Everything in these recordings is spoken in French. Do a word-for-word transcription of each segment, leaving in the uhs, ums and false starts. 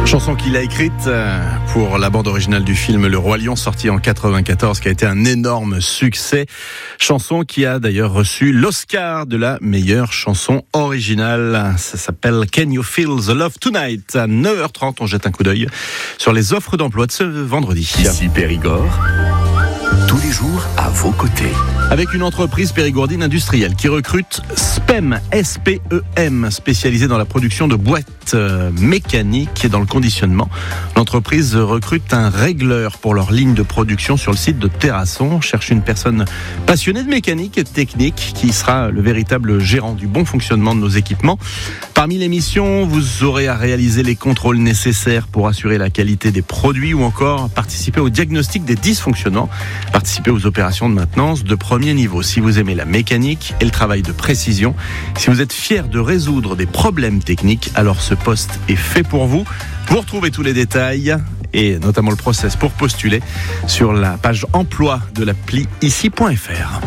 Chanson qu'il a écrite pour la bande originale du film Le Roi Lion, sorti en quatre-vingt-quatorze, qui a été un énorme succès. Chanson qui a d'ailleurs reçu l'Oscar de la meilleure chanson originale. Ça s'appelle Can You Feel the Love Tonight. À neuf heures trente, on jette un coup d'œil sur les offres d'emploi de ce vendredi. Ici Périgord, tous les jours à vos côtés. Avec une entreprise périgourdine industrielle qui recrute S P E M, S P E M, spécialisée dans la production de boîtes mécaniques et dans le conditionnement. L'entreprise recrute un régleur pour leur ligne de production sur le site de Terrasson. On cherche une personne passionnée de mécanique et de technique qui sera le véritable gérant du bon fonctionnement de nos équipements. Parmi les missions, vous aurez à réaliser les contrôles nécessaires pour assurer la qualité des produits ou encore participer au diagnostic des dysfonctionnements, participer aux opérations de maintenance de premier niveau. Si vous aimez la mécanique et le travail de précision, si vous êtes fier de résoudre des problèmes techniques, alors ce poste est fait pour vous. Vous retrouvez tous les détails et notamment le process pour postuler sur la page emploi de l'appli ici point f r.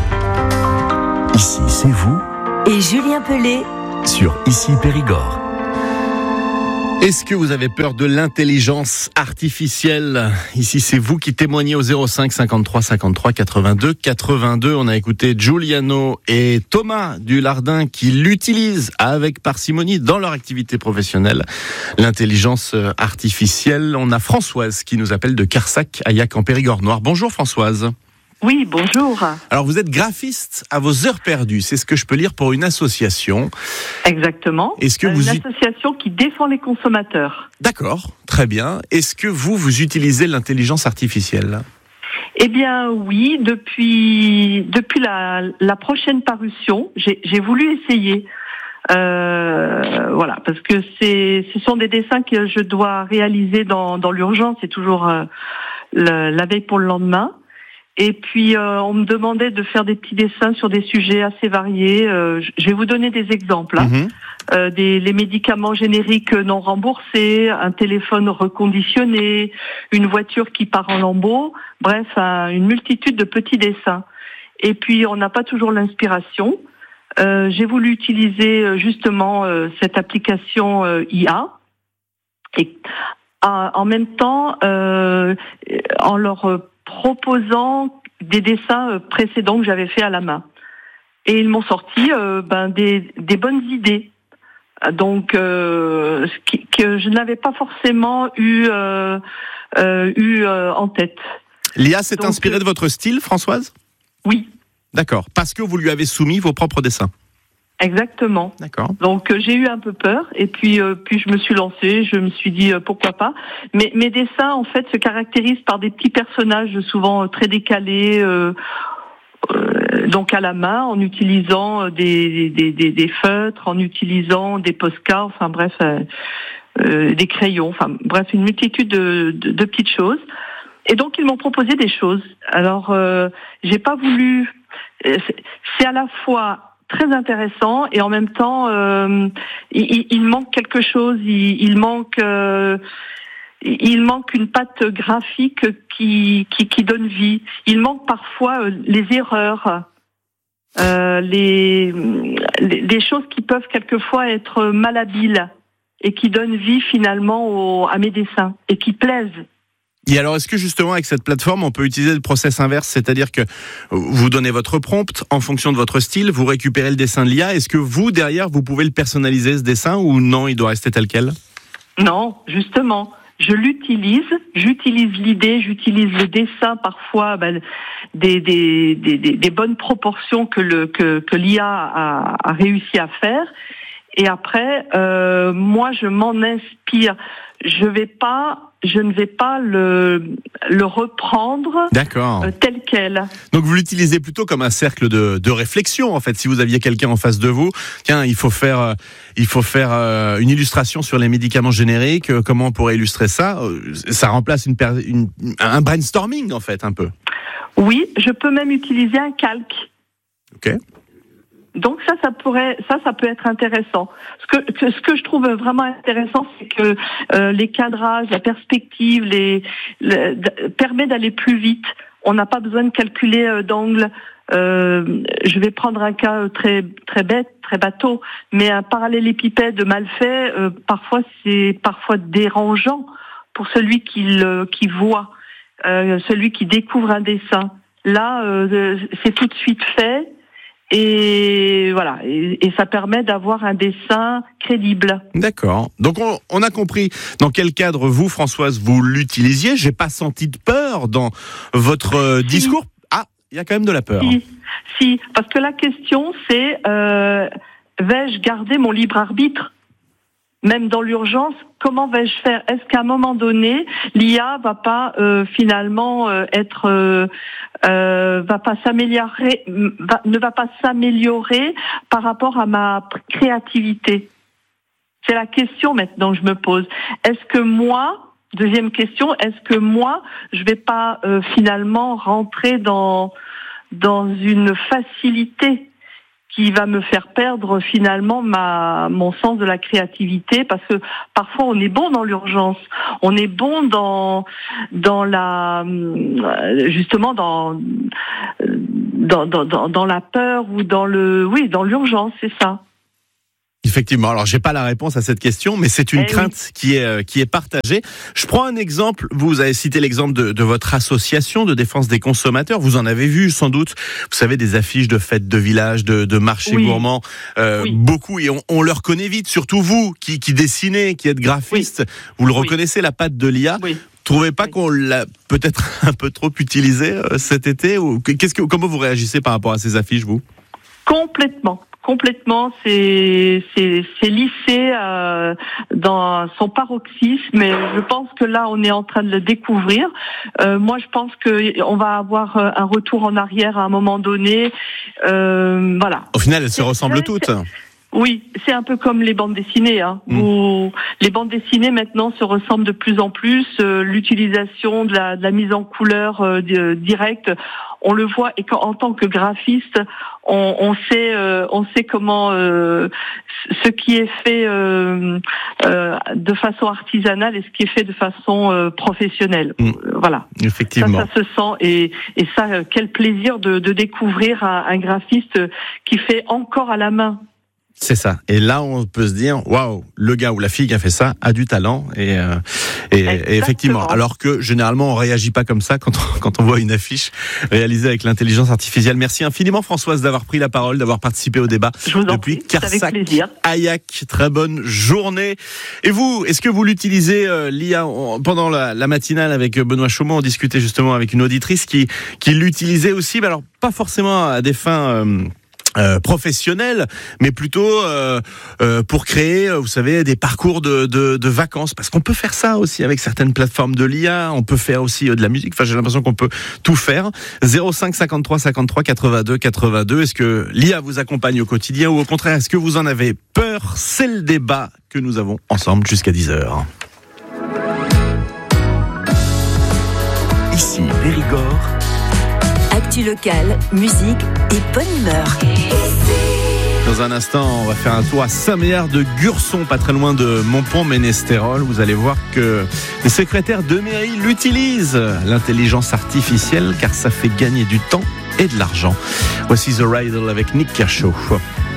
Ici, c'est vous et Julien Pelé sur Ici Périgord. Est-ce que vous avez peur de l'intelligence artificielle ? Ici, c'est vous qui témoignez au zéro cinq cinquante-trois cinquante-trois quatre-vingt-deux quatre-vingt-deux. On a écouté Giuliano et Thomas du Lardin qui l'utilisent avec parcimonie dans leur activité professionnelle, l'intelligence artificielle. On a Françoise qui nous appelle de Carsac, Aillac en Périgord Noir. Bonjour Françoise. Oui, bonjour. Alors vous êtes graphiste à vos heures perdues, c'est ce que je peux lire pour une association. Exactement. Est-ce que vous une association qui défend les consommateurs. D'accord, très bien. Est-ce que vous, vous utilisez l'intelligence artificielle ? Eh bien oui, depuis depuis la, la prochaine parution, j'ai, j'ai voulu essayer. Euh, voilà, parce que c'est ce sont des dessins que je dois réaliser dans, dans l'urgence, c'est toujours euh, le, la veille pour le lendemain. Et puis, euh, on me demandait de faire des petits dessins sur des sujets assez variés. Euh, je vais vous donner des exemples. Hein. Mmh. Euh, des, les médicaments génériques non remboursés, un téléphone reconditionné, une voiture qui part en lambeaux. Bref, un, une multitude de petits dessins. Et puis, on n'a pas toujours l'inspiration. Euh, j'ai voulu utiliser justement euh, cette application euh, I A. Et à, en même temps, euh, en leur proposant des dessins précédents que j'avais fait à la main. Et ils m'ont sorti euh, ben, des, des bonnes idées. Donc, euh, ce qui, que je n'avais pas forcément eu, euh, euh, eu euh, en tête. L'I A s'est inspirée de votre style, Françoise ? Oui. D'accord, parce que vous lui avez soumis vos propres dessins. Exactement. D'accord. Donc euh, j'ai eu un peu peur et puis euh, puis je me suis lancée, je me suis dit euh, pourquoi pas. Mais mes dessins en fait se caractérisent par des petits personnages souvent euh, très décalés, euh, euh, donc à la main, en utilisant des des des, des feutres, en utilisant des postcards, enfin bref, euh, euh, des crayons, enfin bref une multitude de, de, de petites choses. Et donc ils m'ont proposé des choses. Alors euh, j'ai pas voulu. C'est, c'est à la fois très intéressant et en même temps euh, il, il manque quelque chose, il, il manque euh, il manque une patte graphique qui qui, qui donne vie. Il manque parfois euh, les erreurs, euh, les, les les choses qui peuvent quelquefois être malhabiles et qui donnent vie finalement au, à mes dessins et qui plaisent. Et alors, est-ce que justement, avec cette plateforme, on peut utiliser le process inverse, c'est-à-dire que vous donnez votre prompt en fonction de votre style, vous récupérez le dessin de l'I A, est-ce que vous, derrière, vous pouvez le personnaliser, ce dessin, ou non, il doit rester tel quel ? Non, justement, je l'utilise, j'utilise l'idée, j'utilise le dessin, parfois ben, des, des, des, des, des bonnes proportions que, le, que, que l'I A a, a réussi à faire, et après, euh, moi, je m'en inspire. Je vais pas, je ne vais pas le le reprendre D'accord. Euh, tel quel. Donc vous l'utilisez plutôt comme un cercle de de réflexion en fait. Si vous aviez quelqu'un en face de vous, tiens, il faut faire euh, il faut faire euh, une illustration sur les médicaments génériques. Euh, comment on pourrait illustrer ça ? euh, Ça remplace une, une un brainstorming en fait un peu. Oui, je peux même utiliser un calque. Ok. Donc ça, ça pourrait, ça, ça peut être intéressant. Ce que, que ce que je trouve vraiment intéressant, c'est que euh, les cadrages, la perspective, les, les d- permet d'aller plus vite. On n'a pas besoin de calculer euh, d'angle. Euh, je vais prendre un cas très très bête, très bateau, mais un parallélépipède mal fait, euh, parfois c'est parfois dérangeant pour celui qui le, qui voit, euh, celui qui découvre un dessin. Là, euh, c'est tout de suite fait. Et voilà, et, et ça permet d'avoir un dessin crédible. D'accord. Donc on, on a compris dans quel cadre vous, Françoise, vous l'utilisiez. J'ai pas senti de peur dans votre euh, discours. Ah, il y a quand même de la peur. Si, si, parce que la question c'est euh, vais-je garder mon libre arbitre ? Même dans l'urgence, comment vais-je faire ? Est-ce qu'à un moment donné, l'I A va pas euh, finalement euh, être, euh, euh, va pas s'améliorer, va, ne va pas s'améliorer par rapport à ma créativité ? C'est la question maintenant que je me pose. Est-ce que moi, deuxième question, est-ce que moi, je vais pas euh, finalement rentrer dans dans une facilité qui va me faire perdre finalement ma mon sens de la créativité, parce que parfois on est bon dans l'urgence, on est bon dans dans la justement dans dans dans dans la peur ou dans le oui dans l'urgence, c'est ça. Effectivement. Alors, j'ai pas la réponse à cette question, mais c'est une eh crainte oui. qui est euh, qui est partagée. Je prends un exemple. Vous avez cité l'exemple de, de votre association de défense des consommateurs. Vous en avez vu sans doute. Vous savez, des affiches de fêtes de village, de, de marchés oui. gourmands, euh, oui. beaucoup, et on, on le reconnaît vite. Surtout vous, qui qui dessinez, qui êtes graphiste, oui. vous le reconnaissez, la patte de l'I A. Oui. Trouvez pas oui. qu'on l'a peut-être un peu trop utilisé euh, cet été, ou qu'est-ce que comment vous réagissez par rapport à ces affiches, vous ? Complètement. Complètement, c'est c'est c'est lissé euh, dans son paroxysme, mais je pense que là on est en train de le découvrir. Euh, moi, je pense que on va avoir un retour en arrière à un moment donné. Euh, voilà. Au final, elles se ressemblent toutes. Oui, c'est un peu comme les bandes dessinées, hein, mmh. où les bandes dessinées maintenant se ressemblent de plus en plus. Euh, l'utilisation de la, de la mise en couleur euh, directe, on le voit. Et quand, en tant que graphiste, on, on sait, euh, on sait comment euh, ce qui est fait euh, euh, de façon artisanale et ce qui est fait de façon euh, professionnelle. Mmh. Voilà. Effectivement. Ça, ça se sent et, et ça, quel plaisir de, de découvrir un, un graphiste qui fait encore à la main. C'est ça. Et là, on peut se dire, waouh, le gars ou la fille qui a fait ça a du talent. Et, euh, et, et effectivement, alors que généralement, on réagit pas comme ça quand on, quand on voit une affiche réalisée avec l'intelligence artificielle. Merci infiniment, Françoise, d'avoir pris la parole, d'avoir participé au débat depuis Carsac-Aillac. Très bonne journée. Et vous, est-ce que vous l'utilisez, euh, l'I A, pendant la, la matinale avec Benoît Chaumont, on discutait justement avec une auditrice qui, qui l'utilisait aussi, mais alors pas forcément à des fins... Euh, Euh, professionnel, mais plutôt euh, euh, pour créer, vous savez, des parcours de, de, de vacances, parce qu'on peut faire ça aussi avec certaines plateformes de l'I A, on peut faire aussi euh, de la musique, enfin j'ai l'impression qu'on peut tout faire. zéro cinq cinquante-trois cinquante-trois quatre-vingt-deux quatre-vingt-deux, est-ce que l'I A vous accompagne au quotidien ou au contraire, est-ce que vous en avez peur ? C'est le débat que nous avons ensemble jusqu'à dix heures. Ici Périgord. Actu locale, musique et bonne humeur. Dans un instant, on va faire un tour à Saint-Méard de Gurson, pas très loin de Montpont-Ménestérol. Vous allez voir que les secrétaires de mairie l'utilisent, l'intelligence artificielle, car ça fait gagner du temps et de l'argent. Voici The Riddle avec Nick Kershaw.